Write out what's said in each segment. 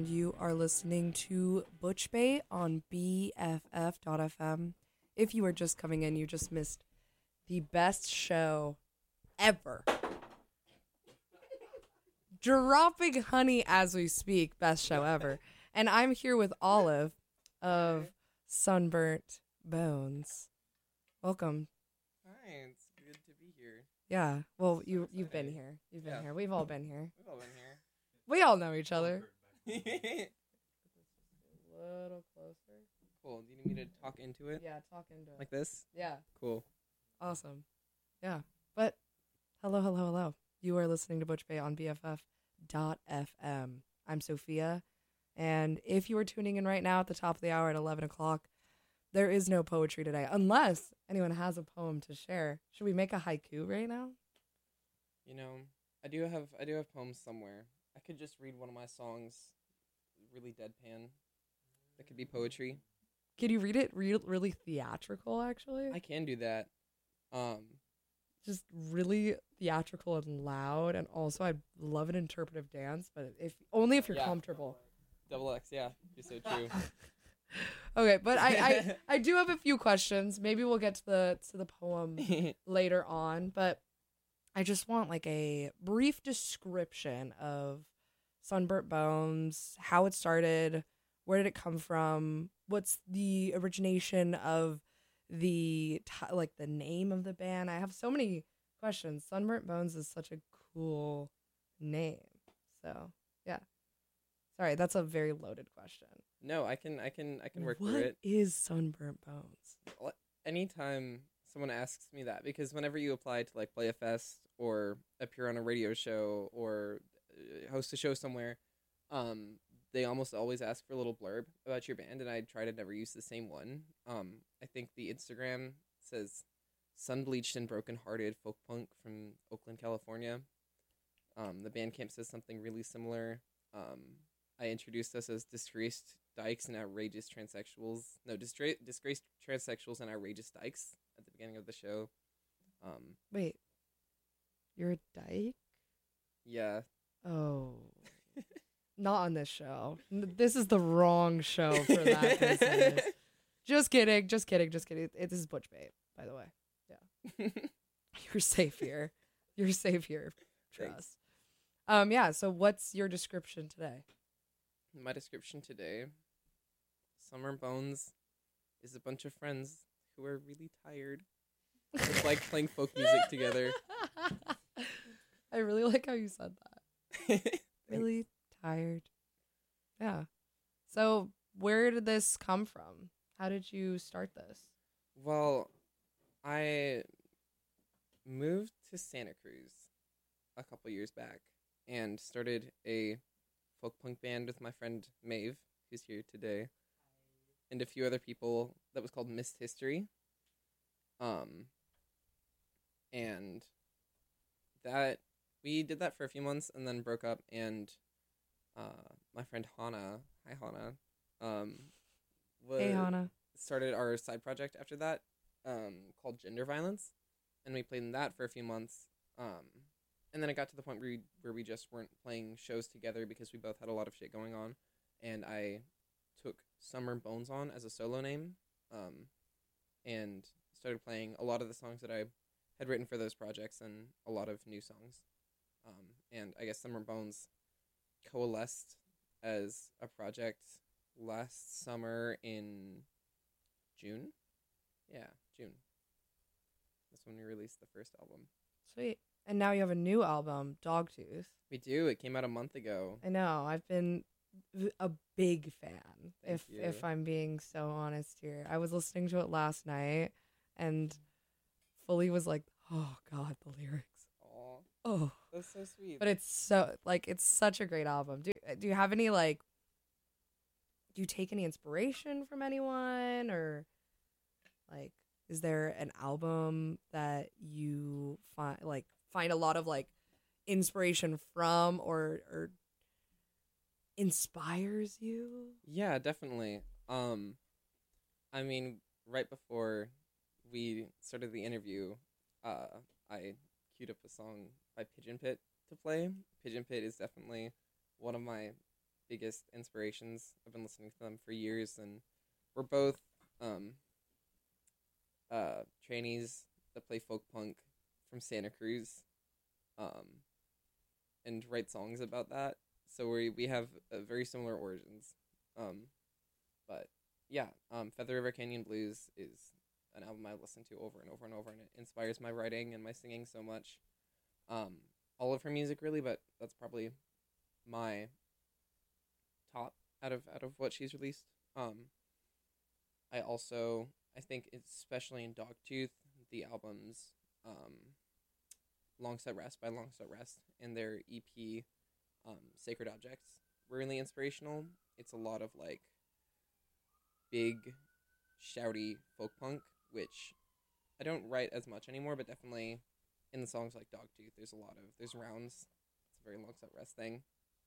and you are listening to Butch Bait on BFF.FM. If you are just coming in, you just missed the best show ever. Dropping honey as we speak, best show ever. And I'm here with Olive of Sunburnt Bones. Welcome. Hi, it's good to be here. Yeah, well, you've been here. You've been here. We've all been here. We've all been here. We all know each other. Cool. A little closer. Do you need me to talk into it? Yeah, talk into it. Like this? Yeah. Cool. Awesome. Yeah. But hello. You are listening to Butch Bay on BFF.FM. I'm Sophia. And if you are tuning in right now at the top of the hour at 11 o'clock, there is no poetry today, unless anyone has a poem to share. Should we make a haiku right now? You know, I do have poems somewhere. I could just read one of my songs, really deadpan. That could be poetry. Can you read it really theatrical, actually? I can do that. Just really theatrical and loud, and also I'd love an interpretive dance, but if you're comfortable. Double X, yeah. You're so true. Okay, but I do have a few questions. Maybe we'll get to the poem later on, but I just want like a brief description of Sunburnt Bones, how it started, where did it come from, what's the origination of the name of the band. I have so many questions. Sunburnt Bones is such a cool name. So, yeah. Sorry, that's a very loaded question. No, I can work through it. What is Sunburnt Bones? Anytime someone asks me that, because whenever you apply to like play a fest or appear on a radio show or host a show somewhere, they almost always ask for a little blurb about your band, and I try to never use the same one. I think the Instagram says sun-bleached and broken-hearted folk punk from Oakland, California. The Bandcamp says something really similar. I introduced us as disgraced dykes and outrageous transsexuals. No, disgraced transsexuals and outrageous dykes at the beginning of the show. Wait, you're a dyke? Yeah. Oh. Not on this show. This is the wrong show for that business. Just kidding. This is Butch Bait, by the way. Yeah. You're safe here. Trust. Yeah, so what's your description today? My description today, Sunburnt Bones is a bunch of friends who are really tired. It's like playing folk music together. I really like how you said that. Really tired. Yeah. So where did this come from? How did you start this? Well, I moved to Santa Cruz a couple years back and started a folk punk band with my friend Maeve, who's here today, and a few other people that was called Missed History. And that we did that for a few months and then broke up, and my friend Hannah, hi Hannah, Hey Hannah, started our side project after that, called Gender Violence, and we played in that for a few months. And then it got to the point where we just weren't playing shows together because we both had a lot of shit going on, and I took Sunburnt Bones on as a solo name, and started playing a lot of the songs that I had written for those projects and a lot of new songs. And I guess Sunburnt Bones coalesced as a project last summer in June. Yeah, June. That's when we released the first album. Sweet. And now you have a new album, Dogtooth. We do. It came out a month ago. I know. I've been a big fan, Thank you. if I'm being so honest here. I was listening to it last night and fully was like, oh God, the lyrics. Aw. Oh. That's so sweet. But it's such a great album. Do you have any, do you take any inspiration from anyone, or is there an album that you find a lot of inspiration from, or inspires you? Yeah, definitely. I mean, right before we started the interview, I queued up a song by Pigeon Pit to play. Pigeon Pit is definitely one of my biggest inspirations. I've been listening to them for years, and we're both trainees that play folk punk from Santa Cruz, um, and write songs about that. So we have very similar origins. Um, but yeah, Feather River Canyon Blues is an album I listen to over and over and over, and it inspires my writing and my singing so much. Um, all of her music really, but that's probably my top out of what she's released. Um, I think especially in Dogtooth, the albums Long Set Rest by Long Set Rest and their EP Sacred Objects were really inspirational. It's a lot of like big, shouty folk punk, which I don't write as much anymore, but definitely in the songs like Dogtooth, there's rounds. It's a very Long Set Rest thing.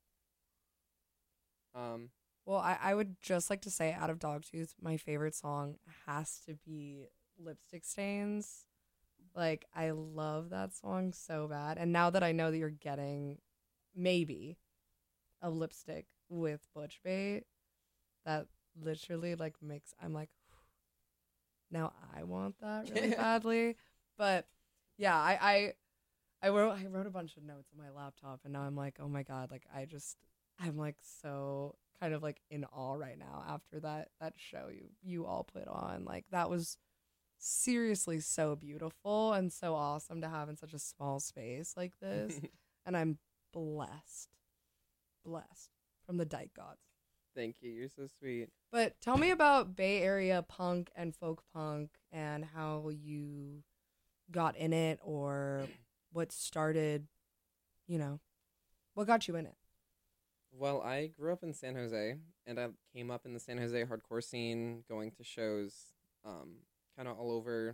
Um, Well, I would just like to say, out of Dogtooth, my favorite song has to be Lipstick Stains. Like, I love that song so bad. And now that I know that you're getting maybe a lipstick with Butch Bait, that literally like makes, I'm like, now I want that really badly. But yeah, I wrote a bunch of notes on my laptop, and now I'm like, oh my god, like I'm like so kind of like in awe right now after that show you all put on. Like, that was seriously so beautiful and so awesome to have in such a small space like this. And I'm blessed from the Dyke Gods. Thank you. You're so sweet. But tell me about Bay Area punk and folk punk and how you got in it, or what started, what got you in it? Well, I grew up in San Jose, and I came up in the San Jose hardcore scene, going to shows, kind of all over,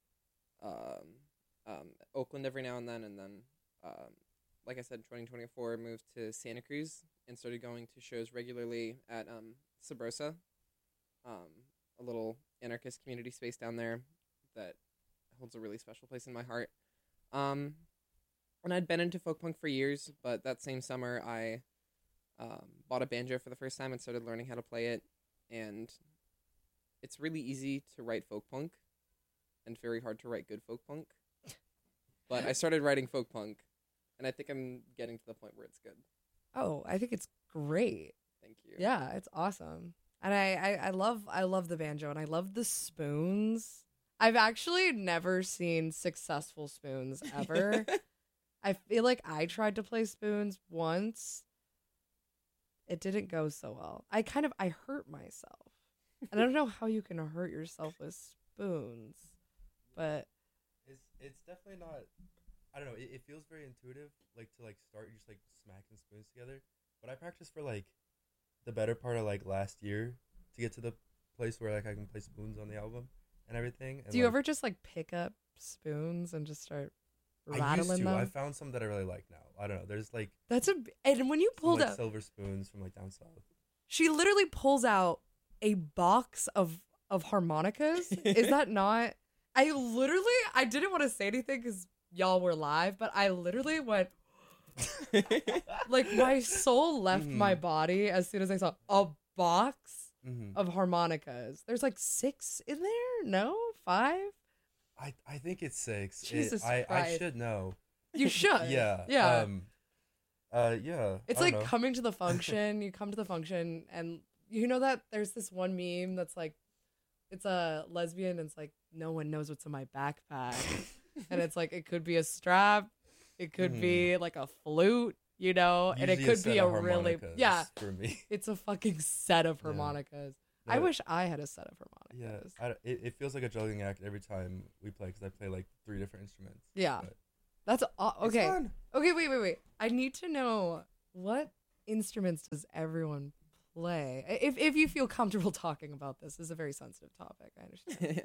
Oakland every now and then, like I said, 2024, moved to Santa Cruz and started going to shows regularly at Sabrosa, a little anarchist community space down there that holds a really special place in my heart. And I'd been into folk punk for years, but that same summer I bought a banjo for the first time and started learning how to play it. And it's really easy to write folk punk and very hard to write good folk punk. But I started writing folk punk, and I think I'm getting to the point where it's good. Oh, I think it's great. Thank you. Yeah, it's awesome. And I love the banjo, and I love the spoons. I've actually never seen successful spoons ever. I feel like I tried to play spoons once. It didn't go so well. I hurt myself. And I don't know how you can hurt yourself with spoons, but it's definitely not. I don't know. It feels very intuitive, like to like start just like smacking spoons together. But I practiced for like the better part of like last year to get to the place where like I can play spoons on the album and everything. And do you like, ever just like pick up spoons and just start I rattling used to. them? I found some that I really like now. I don't know. There's like and when you some, pulled like, out, silver spoons from like down south. she literally pulls out a box of harmonicas. Is that not? I didn't want to say anything because y'all were live, but I literally went, like, my soul left my body as soon as I saw a box of harmonicas. There's like 6 in there? No? 5? I think it's 6. Jesus I Christ. should know. You should. Yeah. Yeah. Yeah. It's I like don't know. coming to the function. You come to the function, and you know that there's this one meme that's like, it's a lesbian, and it's like, no one knows what's in my backpack. And it's like, it could be a strap, it could be like a flute, and it Usually could set be of a really, harmonicas yeah, for me. it's a fucking set of harmonicas. I No, wish I had a set of Yeah, harmonicas. it feels like a juggling act every time we play because I play like 3 different instruments. Yeah. but That's it's okay. fun. Okay, wait. I need to know, what instruments does everyone play? If you feel comfortable talking about this. This is a very sensitive topic. I understand.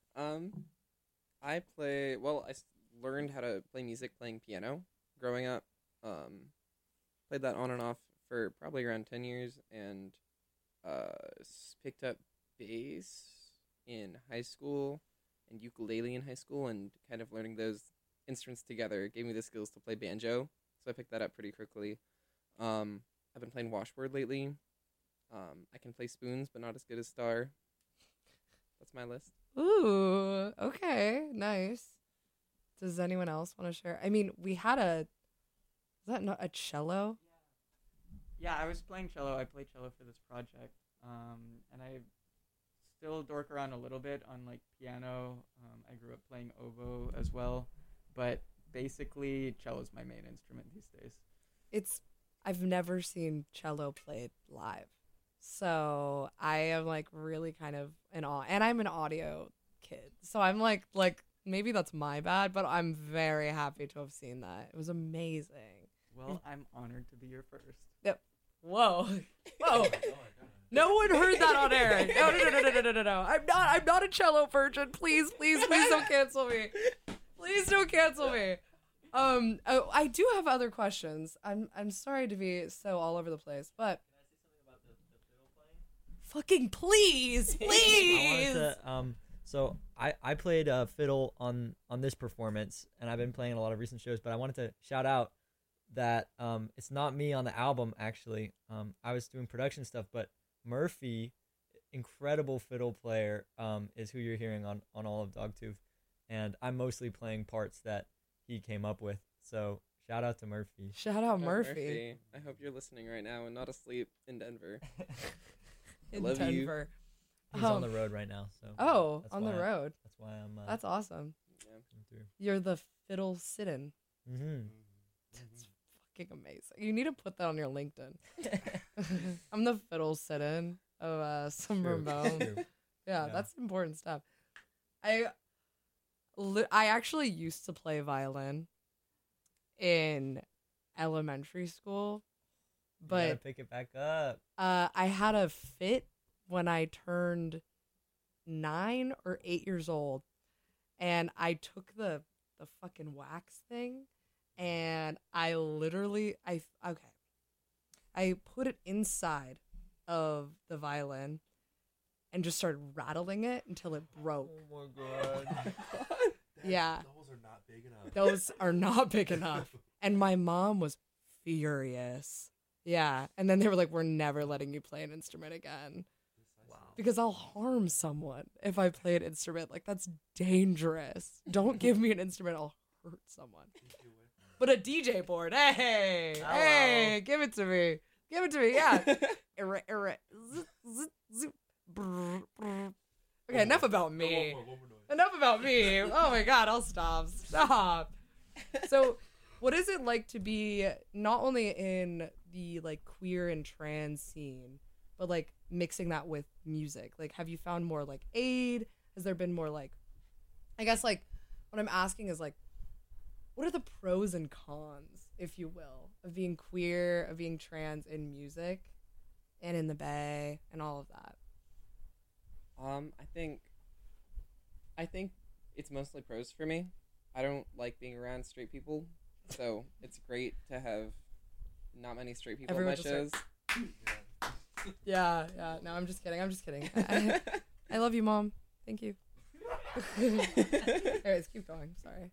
I play. Well, learned how to play music playing piano growing up. Played that on and off for probably around 10 years, and picked up bass in high school and ukulele in high school, and kind of learning those instruments together gave me the skills to play banjo. So I picked that up pretty quickly. I've been playing Washboard lately. I can play spoons, but not as good as Star. That's my list. Ooh, okay, nice. Does anyone else want to share? I mean, we had is that not a cello? Yeah, I was playing cello. I played cello for this project, and I still dork around a little bit on like piano. I grew up playing oboe as well, but basically cello is my main instrument these days. I've never seen cello played live, so I am like really kind of in awe. And I'm an audio kid, so I'm like maybe that's my bad, but I'm very happy to have seen that. It was amazing. Well, I'm honored to be your first. Yep. Whoa. Whoa. Oh my God. No one heard that on air. No. I'm not a cello virgin. Please don't cancel me. Please don't cancel me. Oh, I do have other questions. I'm sorry to be so all over the place, but Can I say something about the fiddle playing? fucking please. I wanted to, so I played fiddle on this performance, and I've been playing a lot of recent shows, but I wanted to shout out that it's not me on the album, actually. I was doing production stuff, but Murphy, incredible fiddle player, is who you're hearing on all of Dogtooth, and I'm mostly playing parts that he came up with, so shout out to Murphy. Shout out Murphy. I hope you're listening right now and not asleep in Denver. In love you. Denver. He's on the road right now, so that's on the why- road. That's why I'm That's awesome. Yeah. coming through. You're the fiddle sit-in. Mm-hmm. That's fucking amazing. You need to put that on your LinkedIn. I'm the fiddle sit-in of some Ramon. True. Yeah, Yeah. that's important stuff. I actually used to play violin in elementary school, You gotta but pick it back up. I had a fit when I turned 9 or 8 years old, and I took the fucking wax thing, and I put it inside of the violin and just started rattling it until it broke. Oh my god. Yeah. Those are not big enough. Those are not big enough. And my mom was furious. Yeah. And then they were like, we're never letting you play an instrument again. Wow. Because I'll harm someone if I play an instrument. Like, that's dangerous. Don't give me an instrument, I'll hurt someone. But a DJ board, hey, Hello. hey, give it to me. Give it to me, yeah. Zzz, zzz, zzz, brr, brr. Okay, enough about me. One more noise. Enough about me. Oh my god, I'll stop. Stop. So, what is it like to be not only in the like queer and trans scene, but like mixing that with music? Like, have you found more like aid? Has there been more like, I guess like what I'm asking is like, what are the pros and cons, if you will, of being queer, of being trans in music and in the Bay and all of that? I think it's mostly pros for me. I don't like being around straight people, so it's great to have not many straight people Everyone on my just shows. Yeah. No, I'm just kidding. I love you, Mom. Thank you. Anyways, keep going. Sorry.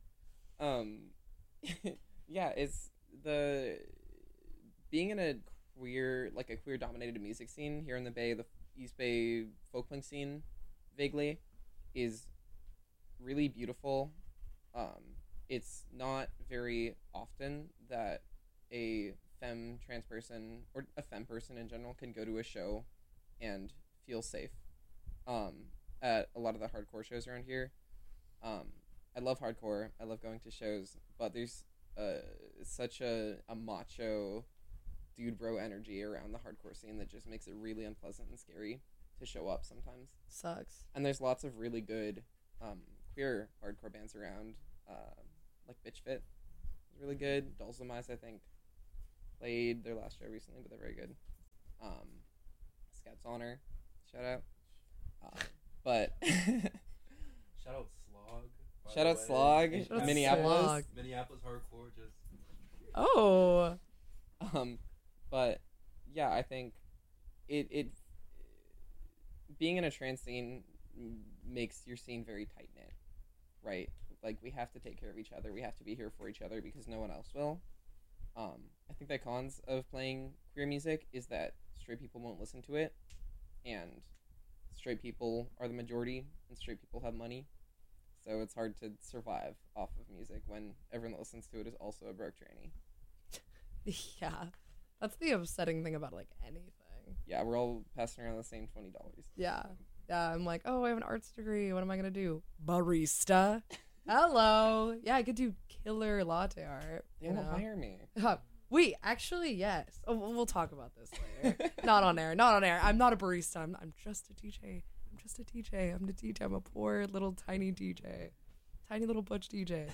Yeah, it's the being in a queer dominated music scene here in the Bay, the East Bay folk punk scene, vaguely, is really beautiful. It's not very often that a femme trans person or a femme person in general can go to a show and feel safe. At a lot of the hardcore shows around here, I love hardcore. I love going to shows, but there's such a macho dude bro energy around the hardcore scene that just makes it really unpleasant and scary to show up sometimes. Sucks. And there's lots of really good queer hardcore bands around, like Bitch Fit is really good. Dulcimise, I think, played their last show recently, but they're very good. Scouts Honor, shout out. But Shout out Slog. by shout the out way. Slog, Shout out Minneapolis. Slog. Minneapolis hardcore just. Oh. But yeah, I think it being in a trans scene makes your scene very tight knit, right? Like, we have to take care of each other. We have to be here for each other because no one else will. I think the cons of playing queer music is that straight people won't listen to it, and straight people are the majority, and straight people have money. So it's hard to survive off of music when everyone that listens to it is also a broke tranny. Yeah, that's the upsetting thing about like anything. Yeah, we're all passing around the same $20. Yeah, I'm like, oh, I have an arts degree. What am I gonna do? Barista. Hello. Yeah, I could do killer latte art. They won't hire me. Wait, actually, yes. Oh, we'll talk about this later. Not on air. Not on air. I'm not a barista. I'm just a DJ. I'm just a DJ. I'm the DJ. I'm a poor little tiny DJ. Tiny little butch DJ.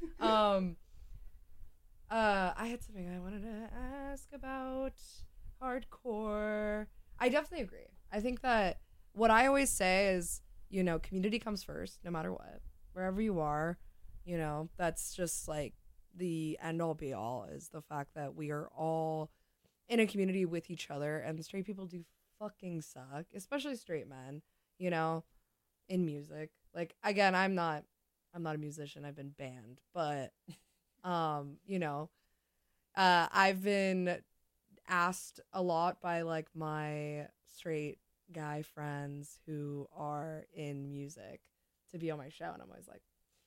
I had something I wanted to ask about hardcore. I definitely agree. I think that what I always say is, you know, community comes first, no matter what. Wherever you are, you know, that's just like the end all be all, is the fact that we are all in a community with each other, and straight people do fucking suck, especially straight men, you know, in music. Like, again, I'm not a musician. I've been banned, but you know, I've been asked a lot by like my straight guy friends who are in music to be on my show, and I'm always like,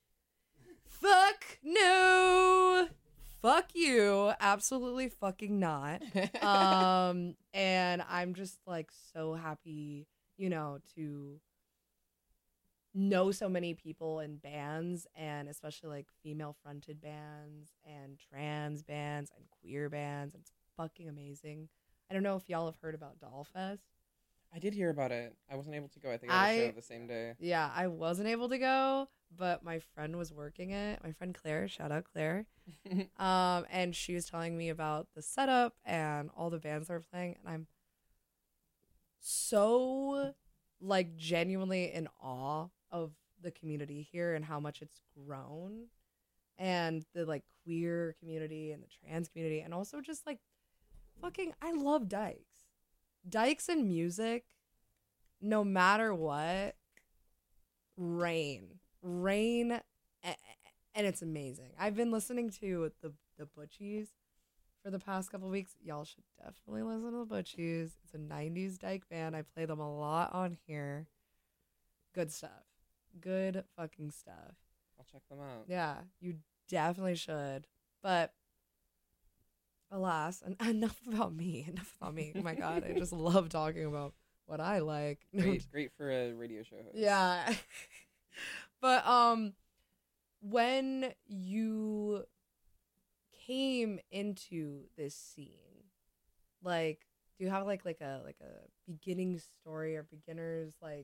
fuck no, fuck you, absolutely fucking not. And I'm just like so happy, you know, to know so many people in bands, and especially like female fronted bands and trans bands and queer bands. It's fucking amazing. I don't know if y'all have heard about Dollfest. I did hear about it. I wasn't able to go. I think I had a show the same day. Yeah, I wasn't able to go, but my friend was working it. My friend Claire, shout out Claire. And she was telling me about the setup and all the bands they're playing, and I'm so like genuinely in awe of the community here and how much it's grown, and the like queer community and the trans community, and also just like fucking I love Dykes and music, no matter what, reign, and it's amazing. I've been listening to the Butchies for the past couple weeks. Y'all should definitely listen to the Butchies. It's a 90s dyke band. I play them a lot on here. Good stuff. Good fucking stuff. I'll check them out. Yeah, you definitely should. But alas, enough about me. Oh my god, I just love talking about what I like. Great for a radio show host. Yeah. But when you came into this scene, like, do you have like a beginning story or beginners like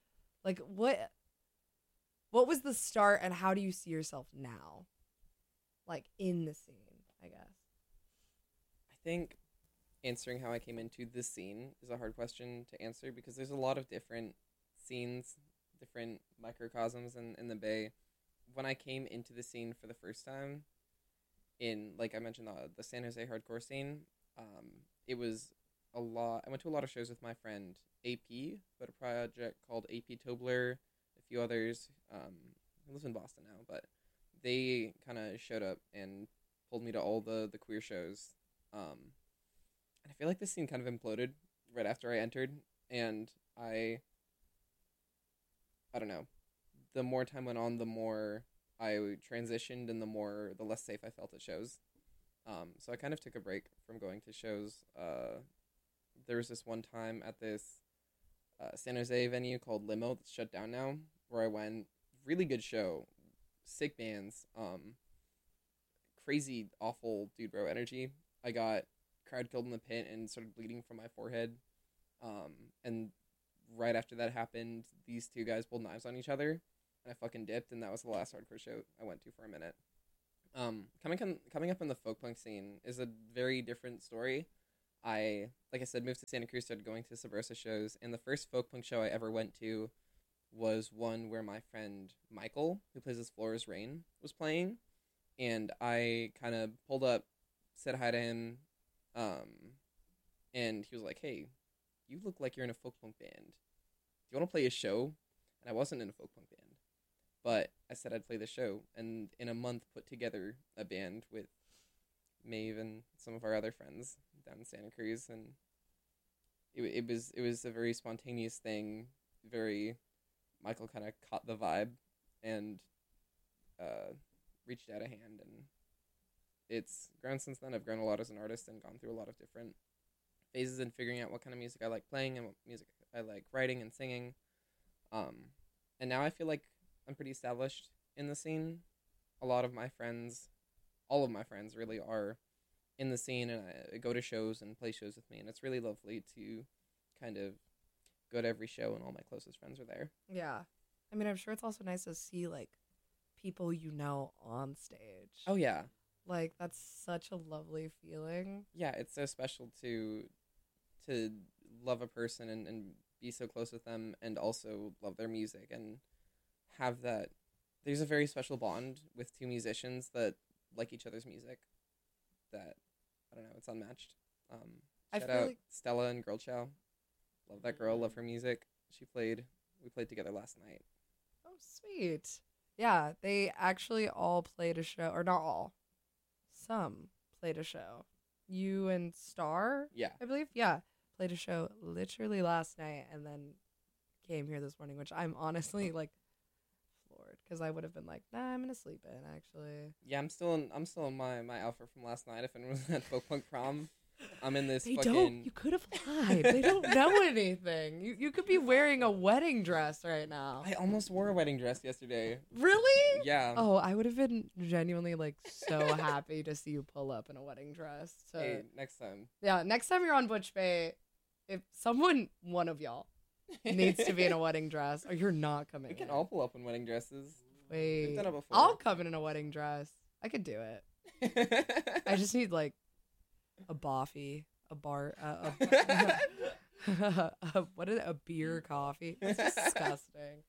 what was the start, and how do you see yourself now, like in the scene, I guess? I think answering how I came into this scene is a hard question to answer, because there's a lot of different scenes, different microcosms in the Bay. When I came into the scene for the first time, in, like I mentioned, the San Jose hardcore scene, it was a lot. I went to a lot of shows with my friend AP, who had a project called AP Tobler, a few others. He lives in Boston now, but they kind of showed up and pulled me to all the queer shows. And I feel like this scene kind of imploded right after I entered, and I don't know. The more time went on, the more I transitioned, and the less safe I felt at shows. So I kind of took a break from going to shows. There was this one time at this San Jose venue called Limo that's shut down now, where I went. Really good show, sick bands, crazy, awful dude bro energy. I got crowd killed in the pit and started bleeding from my forehead. And right after that happened, these two guys pulled knives on each other, and I fucking dipped, and that was the last hardcore show I went to for a minute. Coming up in the folk punk scene is a very different story. Like I said, moved to Santa Cruz, started going to Subrosa shows, and the first folk punk show I ever went to was one where my friend Michael, who plays as Floor is Rain, was playing, and I kind of pulled up, said hi to him, and he was like, "Hey, you look like you're in a folk punk band. Do you want to play a show?" And I wasn't in a folk punk band, but I said I'd play the show, and in a month put together a band with Maeve and some of our other friends down in Santa Cruz, and it was a very spontaneous thing. Very Michael kind of caught the vibe and reached out a hand, and it's grown since then. I've grown a lot as an artist and gone through a lot of different phases in figuring out what kind of music I like playing and what music I like writing and singing. And now I feel like I'm pretty established in the scene. A lot of my friends, all of my friends really are in the scene, and I go to shows and play shows with me, and it's really lovely to kind of go to every show and all my closest friends are there. Yeah. I mean, I'm sure it's also nice to see, like, people you know on stage. Oh, yeah. Like, that's such a lovely feeling. Yeah, it's so special to love a person and be so close with them and also love their music and have that. There's a very special bond with two musicians that like each other's music that, I don't know, it's unmatched. I Shout feel out like- Stella and Girl Chow. Love that girl, love her music. We played together last night. Oh, sweet. Yeah, they actually all played a show, or not all. Some played a show. You and Star, Yeah. I believe, yeah, played a show literally last night and then came here this morning, which I'm honestly, like, floored, because I would have been like, nah, I'm gonna sleep in, actually. Yeah, I'm still in my outfit from last night. If anyone was at Folk Punk Prom, I'm in this They fucking... don't. You could have lied. They don't know anything. You could be wearing a wedding dress right now. I almost wore a wedding dress yesterday. Really? Yeah. Oh, I would have been genuinely like so happy to see you pull up in a wedding dress. So Hey, next time. yeah, next time you're on Butch Bay, if one of y'all needs to be in a wedding dress, or you're not coming. We can in. all pull up in wedding dresses. Wait. We've done it before. I'll come in a wedding dress. I could do it. I just need like a boffy, a bar, what is it? A beer coffee? That's disgusting.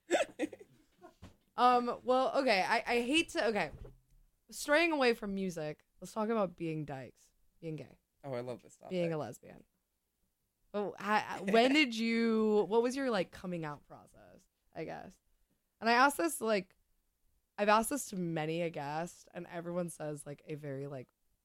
Well, okay. I hate to. Okay, straying away from music. Let's talk about being dykes, being gay, Oh, I love this topic. being a lesbian. Oh, when did you? What was your like coming out process? I guess. And I asked this like, I've asked this to many a guest, and everyone says like a very like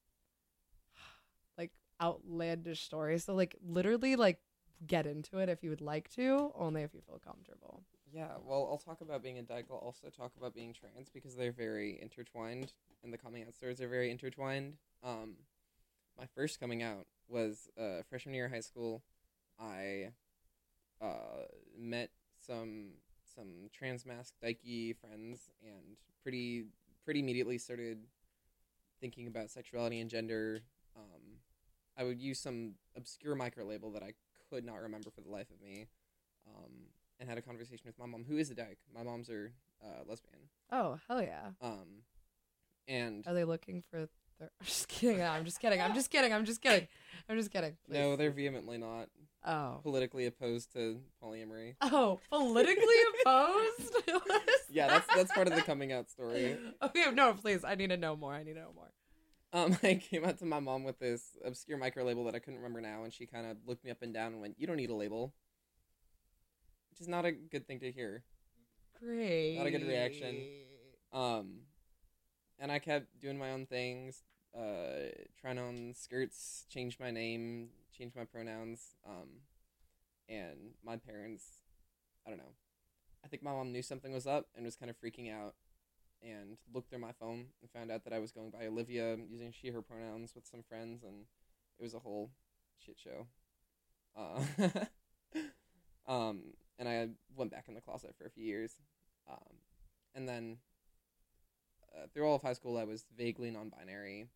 outlandish story. So like literally like get into it if you would like to, only if you feel comfortable. Yeah, well, I'll talk about being a dyke. I'll also talk about being trans because they're very intertwined, and the coming out stories are very intertwined. My first coming out was freshman year of high school. I met some trans mask dykey friends and pretty immediately started thinking about sexuality and gender. I would use some obscure micro label that I could not remember for the life of me. And had a conversation with my mom, who is a dyke. My mom's are lesbian. Oh, hell yeah. And Are they looking for their... I'm just kidding. I'm just kidding. I'm just kidding. I'm just kidding. I'm just kidding. no, Please. they're vehemently not Oh. politically opposed to polyamory. Oh, politically opposed? Yeah, that's part of the coming out story. Okay, no, please. I need to know more. I came out to my mom with this obscure micro label that I couldn't remember now, and she kind of looked me up and down and went, "You don't need a label," which is not a good thing to hear. Great. Not a good reaction. And I kept doing my own things, trying on skirts, changed my name, changed my pronouns, and my parents, I don't know. I think my mom knew something was up and was kind of freaking out and looked through my phone and found out that I was going by Olivia using she, her pronouns with some friends, and it was a whole shit show. And I went back in the closet for a few years. And then through all of high school, I was vaguely non-binary.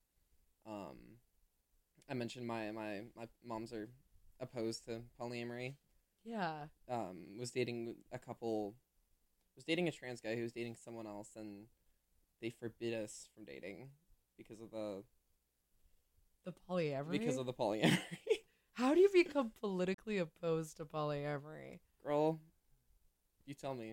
I mentioned my moms are opposed to polyamory. Yeah. Was dating a trans guy who was dating someone else, and they forbid us from dating because of the polyamory. How do you become politically opposed to polyamory? Girl, you tell me.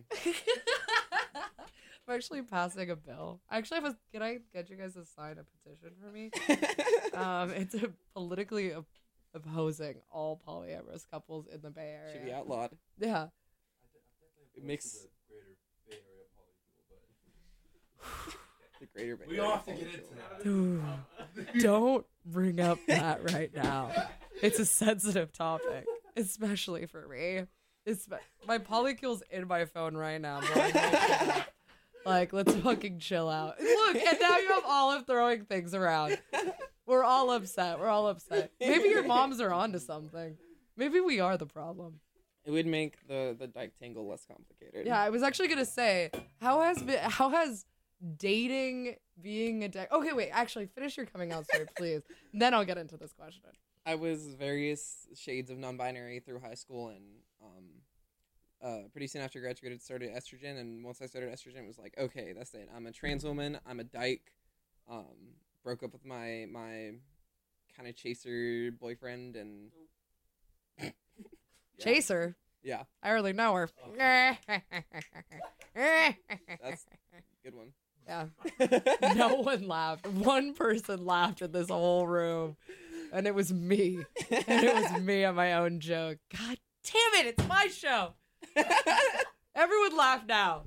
I'm actually passing a bill. Actually, can I get you guys to sign a petition for me? It's a politically opposing all polyamorous couples in the Bay Area. Should be outlawed. Yeah. It makes The Greater Bay We Area don't have to Public get into School. that. Dude, don't bring up that right now. It's a sensitive topic, especially for me. My polycule's in my phone right now. Like, let's fucking chill out. Look, and now you have Olive throwing things around. We're all upset. Maybe your moms are onto something. Maybe we are the problem. It would make the dyke tangle less complicated. Yeah, I was actually gonna say, how has dating being a dyke? Okay, wait. Actually, finish your coming out story, please. Then I'll get into this question. I was various shades of non-binary through high school, and pretty soon after I graduated, started estrogen. And once I started estrogen, it was like, okay, that's it. I'm a trans woman. I'm a dyke. Broke up with my kind of chaser boyfriend, and Chaser. yeah, I already know her. that's a good one. Yeah. No one laughed. One person laughed in this whole room, and it was me. And it was me on my own joke. God damn it! It's my show. Everyone laugh now.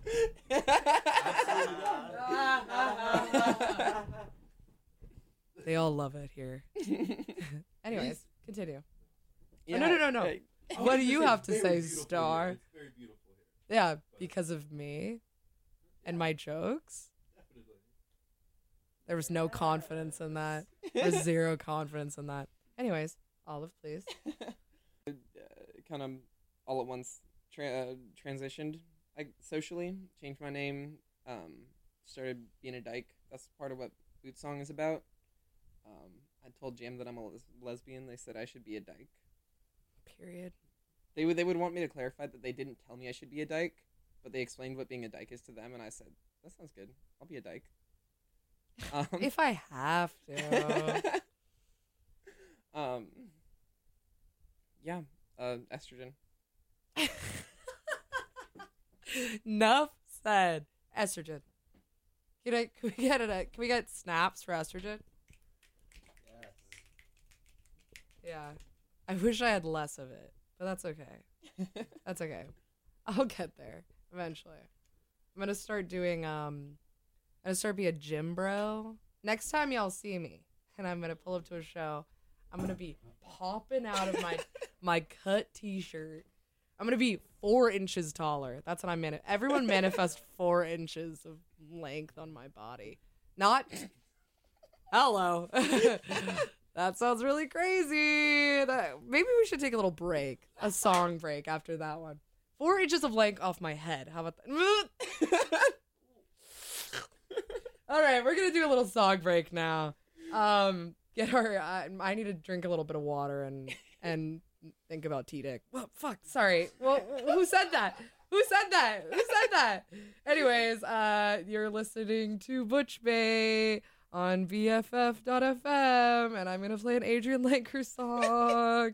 They all love it here. Anyways, continue. Yeah, No. hey, What do you have to Very say, beautiful Star? here. It's very beautiful here. Yeah, because of me and my jokes. Definitely. There was no confidence in that. There was zero confidence in that. Anyways, Olive, please. kind of all at once transitioned socially, changed my name, started being a dyke. That's part of what Boot Song is about. I told Jam that I'm a lesbian. They said I should be a dyke. Period. They would want me to clarify that they didn't tell me I should be a dyke, but they explained what being a dyke is to them, and I said, that sounds good. I'll be a dyke. If I have to. Yeah, estrogen. Enough said. Estrogen. Can we get snaps for estrogen? Yeah. I wish I had less of it, but that's okay. That's okay. I'll get there eventually. I'm gonna start doing I'm gonna start be a gym bro. Next time y'all see me and I'm gonna pull up to a show, I'm gonna be popping out of my cut t-shirt. I'm gonna be 4 inches taller. That's what I'm everyone manifest 4 inches of length on my body. Not hello. That sounds really crazy. Maybe we should take a little break, a song break after that one. 4 inches of length off my head. How about that? All right, we're gonna do a little song break now. Get our. I need to drink a little bit of water and think about T-Dick. Well, fuck. Sorry. Well, who said that? Who said that? Anyways, you're listening to Butch Bay on BFF.FM, and I'm gonna play an Adrian Lenker song.